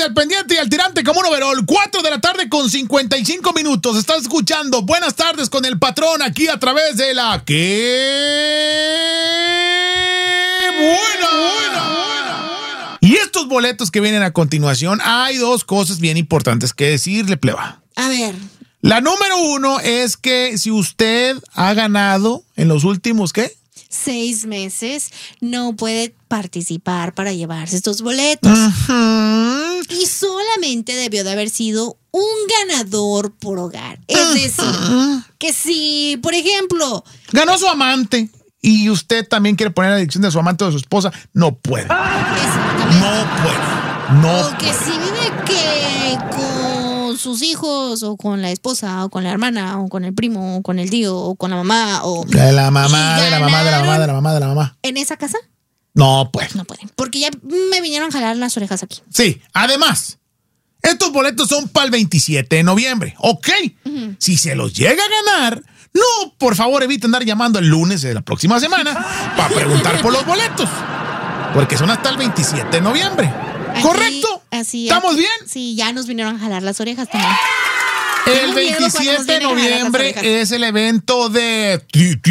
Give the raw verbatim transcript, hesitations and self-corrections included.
al pendiente y al tirante como un overol. cuatro de la tarde con cincuenta y cinco minutos. Estás escuchando Buenas Tardes con el Patrón aquí a través de la ¡Qué buena! buena, buena, buena. Y estos boletos que vienen a continuación, hay dos cosas bien importantes que decirle, pleba. A ver. La número uno es que si usted ha ganado en los últimos, ¿qué? Seis meses, no puede participar para llevarse estos boletos. Uh-huh. Y solamente debió de haber sido un ganador por hogar. Es decir, uh-huh. que si, por ejemplo... ganó su amante y usted también quiere poner la dirección de su amante o de su esposa, no puede. Exactamente. No puede. No o que puede. si vive que con sus hijos o con la esposa o con la hermana o con el primo o con el tío o con la mamá o... De la mamá, de la mamá, de la mamá, de la mamá, de la mamá. ¿En esa casa? No puede. No pueden, porque ya me vinieron a jalar las orejas aquí. Sí, además, estos boletos son para el veintisiete de noviembre, ¿ok? Uh-huh. Si se los llega a ganar, no, por favor, evite andar llamando el lunes de la próxima semana para preguntar por los boletos, porque son hasta el veintisiete de noviembre. Aquí, ¿correcto? Así, ¿estamos aquí, bien? Sí, ya nos vinieron a jalar las orejas también. El veintisiete de noviembre es el evento de